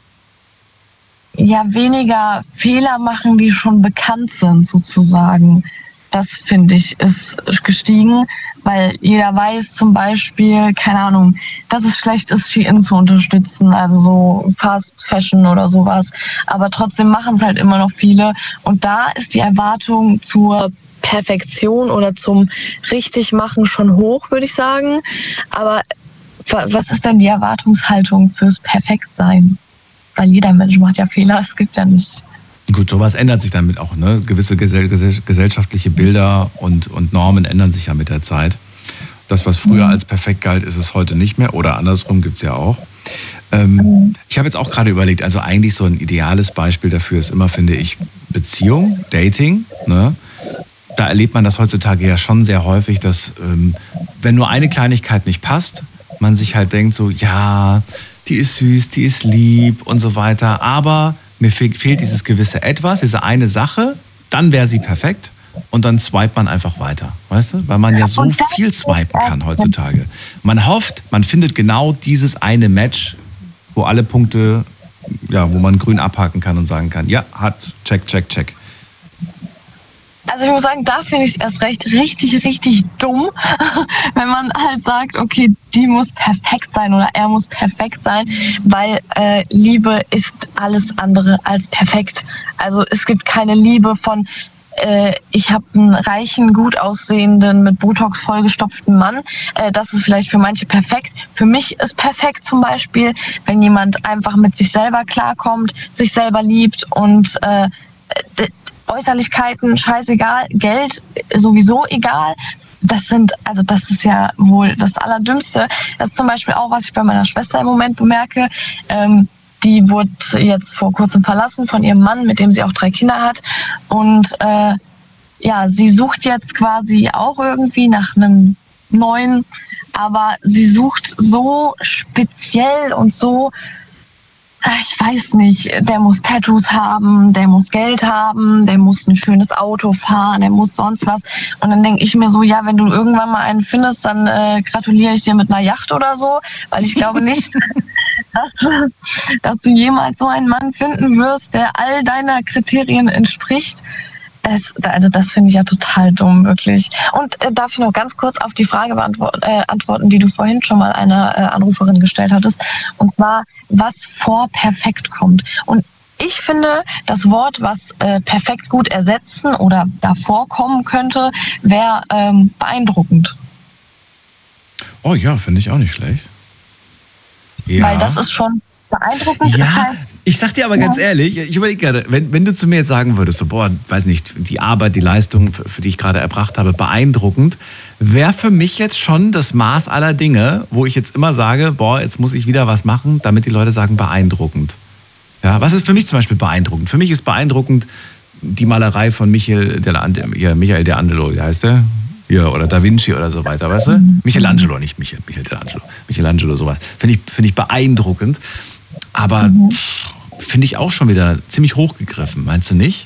ja weniger Fehler machen, die schon bekannt sind, sozusagen. Das, finde ich, ist gestiegen, weil jeder weiß zum Beispiel, keine Ahnung, dass es schlecht ist, Shein zu unterstützen, also so Fast Fashion oder sowas. Aber trotzdem machen es halt immer noch viele. Und da ist die Erwartung zur Perfektion oder zum Richtigmachen schon hoch, würde ich sagen. Aber was ist denn die Erwartungshaltung fürs Perfektsein? Weil jeder Mensch macht ja Fehler, es gibt ja nicht. Gut, sowas ändert sich damit auch, ne? Gewisse gesell- gesell- gesellschaftliche Bilder und, und Normen ändern sich ja mit der Zeit. Das, was früher mhm. als perfekt galt, ist es heute nicht mehr. Oder andersrum gibt es ja auch. Ähm, mhm. Ich habe jetzt auch gerade überlegt, also eigentlich so ein ideales Beispiel dafür ist immer, finde ich, Beziehung, Dating, ne? Da erlebt man das heutzutage ja schon sehr häufig, dass ähm, wenn nur eine Kleinigkeit nicht passt, man sich halt denkt so, ja, die ist süß, die ist lieb und so weiter, aber mir fe- fehlt dieses gewisse Etwas, diese eine Sache, dann wäre sie perfekt und dann swipet man einfach weiter, weißt du? Weil man ja so viel swipen kann heutzutage. Man hofft, man findet genau dieses eine Match, wo alle Punkte, ja, wo man grün abhaken kann und sagen kann, ja, hat, check, check, check. Also ich muss sagen, da finde ich es erst recht richtig, richtig dumm, wenn man halt sagt, okay, die muss perfekt sein oder er muss perfekt sein, weil äh, Liebe ist alles andere als perfekt. Also es gibt keine Liebe von, äh, ich habe einen reichen, gut aussehenden, mit Botox vollgestopften Mann. Äh, das ist vielleicht für manche perfekt. Für mich ist perfekt zum Beispiel, wenn jemand einfach mit sich selber klarkommt, sich selber liebt und äh, d- Äußerlichkeiten, scheißegal, Geld sowieso egal. Das sind, also das ist ja wohl das Allerdümmste. Das ist zum Beispiel auch, was ich bei meiner Schwester im Moment bemerke. Ähm, die wurde jetzt vor kurzem verlassen von ihrem Mann, mit dem sie auch drei Kinder hat. Und äh, ja, sie sucht jetzt quasi auch irgendwie nach einem neuen, aber sie sucht so speziell und so, ich weiß nicht, der muss Tattoos haben, der muss Geld haben, der muss ein schönes Auto fahren, der muss sonst was. Und dann denke ich mir so, ja, wenn du irgendwann mal einen findest, dann äh, gratuliere ich dir mit einer Yacht oder so, weil ich glaube nicht, dass, dass du jemals so einen Mann finden wirst, der all deiner Kriterien entspricht. Es, also das finde ich ja total dumm, wirklich. Und äh, darf ich noch ganz kurz auf die Frage beantworten, äh, antworten, die du vorhin schon mal einer äh, Anruferin gestellt hattest. Und zwar, was vor perfekt kommt. Und ich finde, das Wort, was äh, perfekt gut ersetzen oder davor kommen könnte, wäre ähm, beeindruckend. Oh ja, finde ich auch nicht schlecht. Ja. Weil das ist schon beeindruckend ja, ist halt... Ich sag dir aber ja. ganz ehrlich, ich überlege gerade, wenn, wenn du zu mir jetzt sagen würdest, so, boah, weiß nicht, die Arbeit, die Leistung, für, für die ich gerade erbracht habe, beeindruckend, wäre für mich jetzt schon das Maß aller Dinge, wo ich jetzt immer sage, boah, jetzt muss ich wieder was machen, damit die Leute sagen, beeindruckend. Ja, was ist für mich zum Beispiel beeindruckend? Für mich ist beeindruckend die Malerei von Michael de, Michael de Angelo, wie heißt der? Hier, oder Da Vinci oder so weiter, weißt du? Michelangelo, nicht Michael, Michael de Angelo. Michelangelo, sowas. Finde ich, find ich beeindruckend. Aber mhm. finde ich auch schon wieder ziemlich hochgegriffen, meinst du nicht?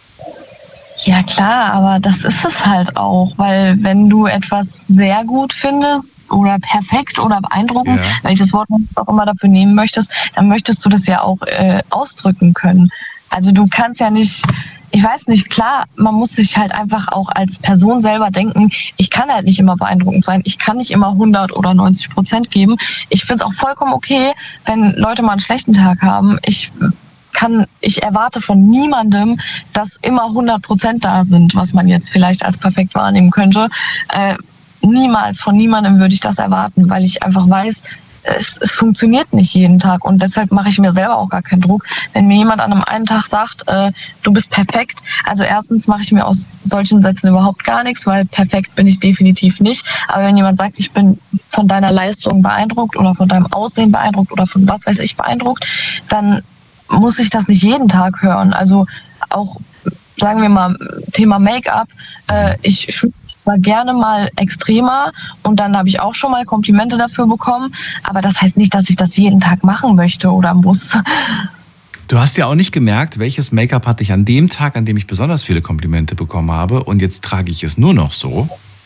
Ja klar, aber das ist es halt auch, weil wenn du etwas sehr gut findest oder perfekt oder beeindruckend, ja. wenn ich das Wort auch immer dafür nehmen möchtest, dann möchtest du das ja auch äh, ausdrücken können. Also du kannst ja nicht, ich weiß nicht, klar, man muss sich halt einfach auch als Person selber denken, ich kann halt nicht immer beeindruckend sein, ich kann nicht immer hundert oder neunzig Prozent geben. Ich finde es auch vollkommen okay, wenn Leute mal einen schlechten Tag haben. Ich kann, ich erwarte von niemandem, dass immer hundert Prozent da sind, was man jetzt vielleicht als perfekt wahrnehmen könnte. Äh, niemals von niemandem würde ich das erwarten, weil ich einfach weiß, Es, es funktioniert nicht jeden Tag und deshalb mache ich mir selber auch gar keinen Druck. Wenn mir jemand an einem einen Tag sagt, äh, du bist perfekt, also erstens mache ich mir aus solchen Sätzen überhaupt gar nichts, weil perfekt bin ich definitiv nicht. Aber wenn jemand sagt, ich bin von deiner Leistung beeindruckt oder von deinem Aussehen beeindruckt oder von was weiß ich beeindruckt, dann muss ich das nicht jeden Tag hören. Also auch, sagen wir mal, Thema Make-up, äh, ich schminke mich zwar gerne mal extremer und dann habe ich auch schon mal Komplimente dafür bekommen, aber das heißt nicht, dass ich das jeden Tag machen möchte oder muss. Du hast ja auch nicht gemerkt, welches Make-up hatte ich an dem Tag, an dem ich besonders viele Komplimente bekommen habe und jetzt trage ich es nur noch so?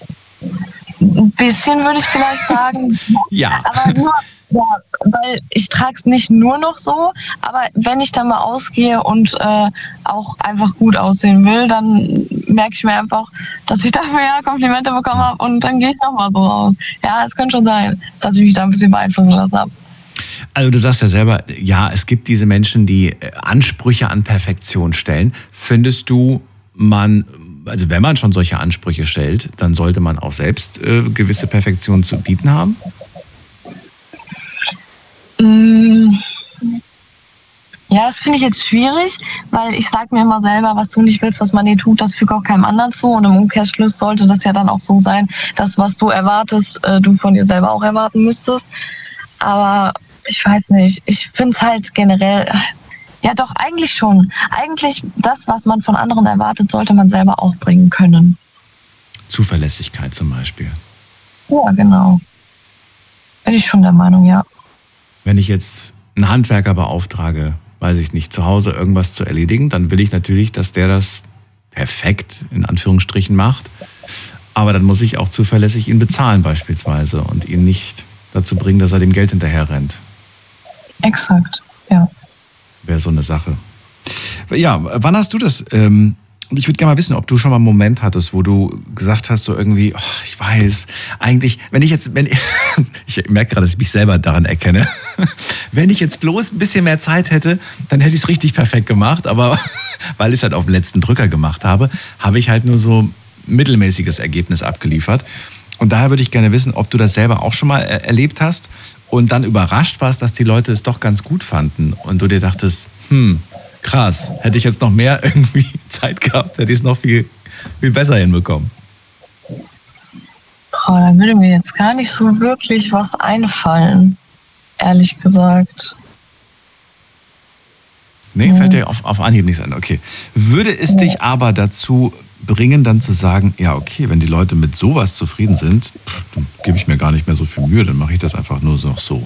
Ein bisschen würde ich vielleicht sagen. Ja. Aber nur... Ja, weil ich trage es nicht nur noch so, aber wenn ich dann mal ausgehe und äh, auch einfach gut aussehen will, dann merke ich mir einfach, dass ich dafür ja Komplimente bekommen habe und dann gehe ich nochmal so raus. Ja, es könnte schon sein, dass ich mich da ein bisschen beeinflussen lassen habe. Also du sagst ja selber, ja, es gibt diese Menschen, die Ansprüche an Perfektion stellen. Findest du, man, also wenn man schon solche Ansprüche stellt, dann sollte man auch selbst äh, gewisse Perfektion zu bieten haben? Ja, das finde ich jetzt schwierig, weil ich sage mir immer selber, was du nicht willst, was man dir tut, das füge auch keinem anderen zu. Und im Umkehrschluss sollte das ja dann auch so sein, dass was du erwartest, du von dir selber auch erwarten müsstest. Aber ich weiß nicht, ich finde es halt generell, ja doch, eigentlich schon. Eigentlich das, was man von anderen erwartet, sollte man selber auch bringen können. Zuverlässigkeit zum Beispiel. Ja, genau. Bin ich schon der Meinung, ja. Wenn ich jetzt einen Handwerker beauftrage, weiß ich nicht, zu Hause irgendwas zu erledigen, dann will ich natürlich, dass der das perfekt in Anführungsstrichen macht. Aber dann muss ich auch zuverlässig ihn bezahlen beispielsweise und ihn nicht dazu bringen, dass er dem Geld hinterher rennt. Exakt, ja. Wäre so eine Sache. Ja, wann hast du das... Ähm Und ich würde gerne mal wissen, ob du schon mal einen Moment hattest, wo du gesagt hast, so irgendwie, oh, ich weiß, eigentlich, wenn ich jetzt, wenn ich, ich merke gerade, dass ich mich selber daran erkenne, wenn ich jetzt bloß ein bisschen mehr Zeit hätte, dann hätte ich es richtig perfekt gemacht, aber weil ich es halt auf den letzten Drücker gemacht habe, habe ich halt nur so mittelmäßiges Ergebnis abgeliefert. Und daher würde ich gerne wissen, ob du das selber auch schon mal erlebt hast und dann überrascht warst, dass die Leute es doch ganz gut fanden und du dir dachtest, hm, krass, hätte ich jetzt noch mehr irgendwie Zeit gehabt, hätte ich es noch viel, viel besser hinbekommen. Oh, da würde mir jetzt gar nicht so wirklich was einfallen, ehrlich gesagt. Nee, hm. fällt dir auf, auf Anhieb nichts an. Okay. Würde es ja. dich aber dazu bringen, dann zu sagen, ja okay, wenn die Leute mit sowas zufrieden sind, dann gebe ich mir gar nicht mehr so viel Mühe, dann mache ich das einfach nur so. so.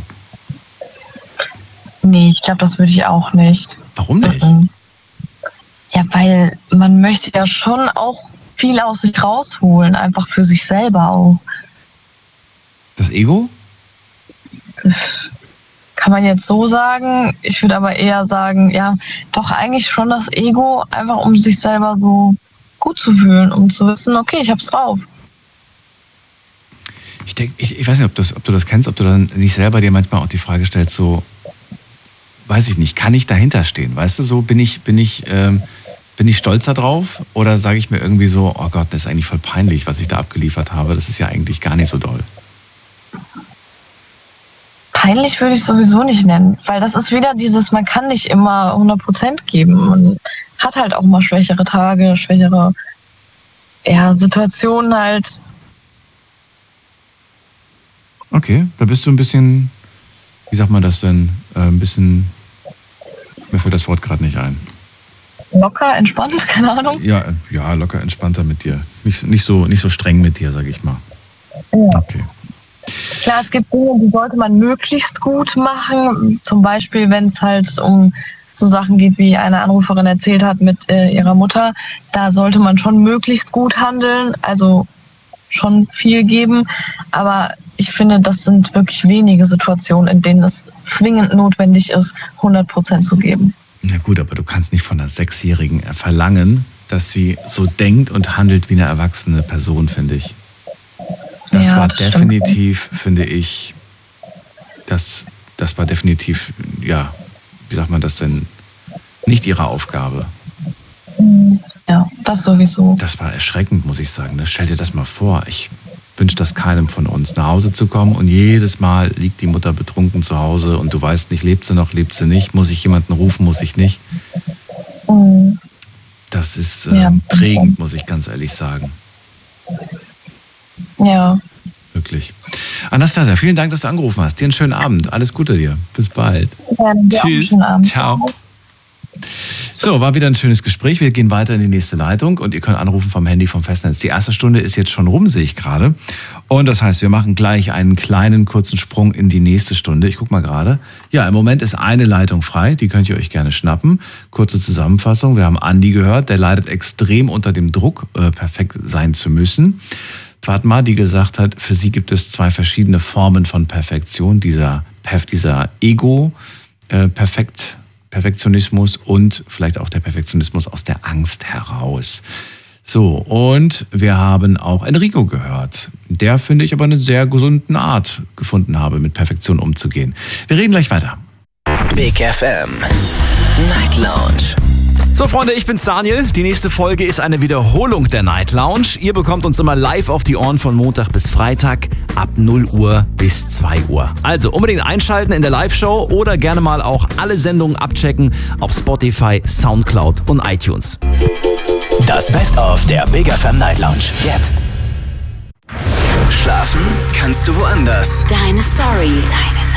Nee, ich glaube, das würde ich auch nicht. Warum nicht? Ja, weil man möchte ja schon auch viel aus sich rausholen, einfach für sich selber auch. Das Ego? Kann man jetzt so sagen. Ich würde aber eher sagen, ja, doch eigentlich schon das Ego, einfach um sich selber so gut zu fühlen, um zu wissen, okay, ich hab's drauf. Ich denke, ich, ich weiß nicht, ob, das, ob du das kennst, ob du dann nicht selber dir manchmal auch die Frage stellst, so, weiß ich nicht, kann ich dahinter stehen? Weißt du, so bin ich, bin ich, ähm, bin ich stolz darauf oder sage ich mir irgendwie so, oh Gott, das ist eigentlich voll peinlich, was ich da abgeliefert habe, das ist ja eigentlich gar nicht so doll. peinlich würde ich sowieso nicht nennen, weil das ist wieder dieses, man kann nicht immer hundert Prozent geben. Man hat halt auch mal schwächere Tage, schwächere ja, Situationen halt. Okay, da bist du ein bisschen, wie sagt man das denn, äh, ein bisschen, mir fällt das Wort gerade nicht ein. Locker, entspannt, keine Ahnung. Ja, ja, locker, entspannter mit dir. Nicht, nicht, so, nicht so streng mit dir, sag ich mal. Ja. Okay. Klar, es gibt Dinge, die sollte man möglichst gut machen. Zum Beispiel, wenn es halt um so Sachen geht, wie eine Anruferin erzählt hat mit äh, ihrer Mutter. Da sollte man schon möglichst gut handeln, also schon viel geben. Aber ich finde, das sind wirklich wenige Situationen, in denen es zwingend notwendig ist, hundert Prozent zu geben. Na gut, aber du kannst nicht von einer Sechsjährigen verlangen, dass sie so denkt und handelt wie eine erwachsene Person, finde ich. Das ja, war das definitiv, stimmt. finde ich, das, das war definitiv, ja, wie sagt man das denn, nicht ihre Aufgabe. Ja, das sowieso. Das war erschreckend, muss ich sagen. Stell dir das mal vor. Ich wünsche das keinem von uns, nach Hause zu kommen und jedes Mal liegt die Mutter betrunken zu Hause und du weißt nicht, lebt sie noch, lebt sie nicht, muss ich jemanden rufen, muss ich nicht. Mhm. Das ist ähm, ja, prägend, muss ich ganz ehrlich sagen. Ja. Wirklich. Anastasia, vielen Dank, dass du angerufen hast. Dir einen schönen Abend. Alles Gute dir. Bis bald. Ja, tschüss. Ciao. So, war wieder ein schönes Gespräch. Wir gehen weiter in die nächste Leitung und ihr könnt anrufen vom Handy vom Festnetz. Die erste Stunde ist jetzt schon rum, sehe ich gerade. Und das heißt, wir machen gleich einen kleinen, kurzen Sprung in die nächste Stunde. Ich gucke mal gerade. Ja, im Moment ist eine Leitung frei. Die könnt ihr euch gerne schnappen. Kurze Zusammenfassung. Wir haben Andi gehört. Der leidet extrem unter dem Druck, äh, perfekt sein zu müssen. Fatma, die gesagt hat, für sie gibt es zwei verschiedene Formen von Perfektion. Dieser, dieser Ego, äh, perfekt Perfektionismus und vielleicht auch der Perfektionismus aus der Angst heraus. So, und wir haben auch Enrico gehört. Der, finde ich, aber eine sehr gesunde Art gefunden habe, mit Perfektion umzugehen. Wir reden gleich weiter. Big F M Night Lounge. So, Freunde, ich bin's Daniel. Die nächste Folge ist eine Wiederholung der Night Lounge. Ihr bekommt uns immer live auf die Ohren von Montag bis Freitag ab null Uhr bis zwei Uhr. Also unbedingt einschalten in der Live-Show oder gerne mal auch alle Sendungen abchecken auf Spotify, Soundcloud und iTunes. Das Best-of der Big F M Night Lounge. Jetzt. Schlafen kannst du woanders. Deine Story. Deine